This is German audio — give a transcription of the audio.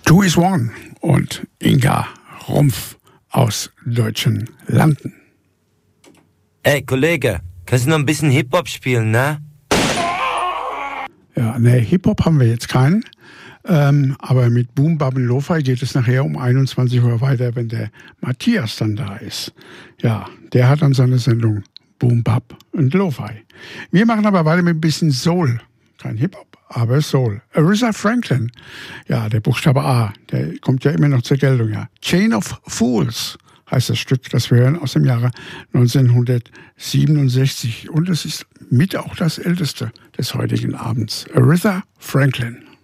Two is One und Inga Rumpf aus deutschen Landen. Ey, Kollege, kannst du noch ein bisschen Hip-Hop spielen, ne? Ja, ne, Hip-Hop haben wir jetzt keinen. Aber mit Boom Bap und Lo-Fi geht es nachher um 21 Uhr weiter, wenn der Matthias dann da ist. Ja, der hat dann seine Sendung Boom Bap und Lo-Fi. Wir machen aber weiter mit ein bisschen Soul. Kein Hip-Hop, aber Soul. Aretha Franklin. Ja, der Buchstabe A, der kommt ja immer noch zur Geltung. Ja. Chain of Fools heißt das Stück, das wir hören, aus dem Jahre 1967. Und es ist mit auch das älteste des heutigen Abends. Aretha Franklin.